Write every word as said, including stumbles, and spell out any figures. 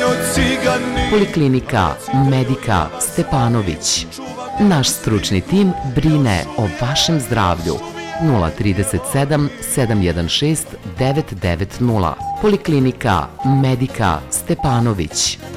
Poliklinika Medika Stepanović. Naš stručni tim brine o vašem zdravlju. nula tri sedam sedam jedan šest devet devet nula. Poliklinika Medika Stepanović.